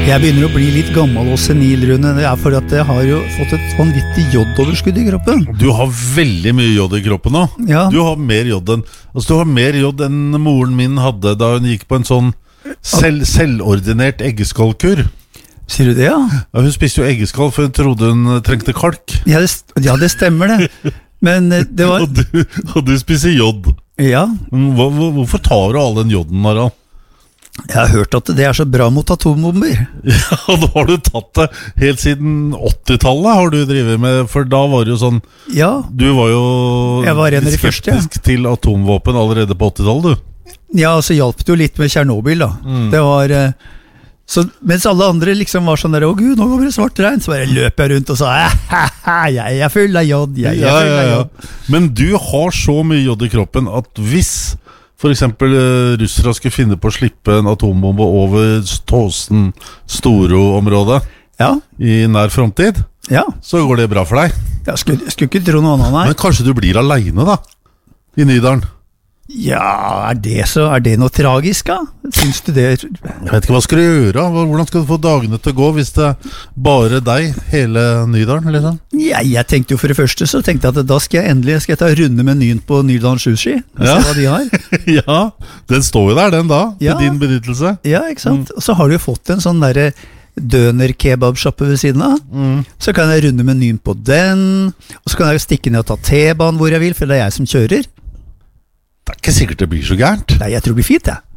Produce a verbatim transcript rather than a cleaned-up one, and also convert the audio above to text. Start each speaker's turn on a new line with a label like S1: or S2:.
S1: Jeg begynner å bli litt gammel og senil, Rune. Det er fordi at jeg har jo fått et vanvittig jodoverskudd i kroppen.
S2: Du har veldig mye jod i kroppen nå.
S1: Ja.
S2: Du har mer jod enn altså, du har mer jod enn moren min hadde da hun gikk på en sånn selv, selvordinert eggeskallkur.
S1: Sier du det, ja?
S2: Ja, hun spiste jo eggeskall, for hun trodde hun trengte kalk.
S1: Ja, det, ja, det stemmer det. Men eh, det var...
S2: Og du, og du spiser jod.
S1: Ja.
S2: Hvor, hvor, hvorfor tar du all den joden, Harald?
S1: Jeg har hørt at det er så bra mot atombomber.
S2: Ja, da har du tatt det helt siden åttitallet har du drivet med, for da var det jo sånn
S1: Ja.
S2: Du var jo
S1: Jeg var en av de første, ja.
S2: skeptisk til atomvåpen allerede på åttitallet, du.
S1: Ja, og så hjalp det jo litt med Tjernobyl da.
S2: Mm.
S1: Det var... eh, Så, mens alle andre liksom var sånn der, å gud, nå kommer det svart regn, så bare løp jeg rundt og sa, jeg er full av jod, jeg er
S2: Ja,
S1: full
S2: ja,
S1: av
S2: ja.
S1: jod.
S2: Men du har så mye jod i kroppen at hvis for eksempel eh, russere skulle finne på å slippe en atombombe over Tåsen Storo-området
S1: Ja,
S2: i nær fremtid,
S1: ja.
S2: så går det bra for deg.
S1: Jeg skulle, skulle ikke tro noe annet, nei.
S2: Men kanskje du blir alene da, i Nydalen?
S1: Ja, er det så, er det noe tragisk da? Syns du det?
S2: Jeg vet ikke, hva skal du gjøre? Hvordan skal du få dagene til å gå hvis det er bare deg, hele Nydalen, liksom?
S1: Ja, jeg tenkte jo for det første, så tenkte jeg at da skal jeg endelig skal jeg ta runde menyen på Nydalen Sushi, og
S2: Ja.
S1: se hva de har.
S2: Ja, den står jo der den da, til
S1: Ja.
S2: din benyttelse.
S1: Ja, ikke sant? Og så har du jo fått en sånn der døner-kebab-shoppe ved siden av.
S2: Mm.
S1: Så kan jeg runde menyen på den, og så kan jeg jo stikke ned og ta T-banen hvor jeg vil, for det er jeg som kjører.
S2: Det er ikke sikkert det blir så gærent.
S1: Nei, jeg tror det blir fint, jeg.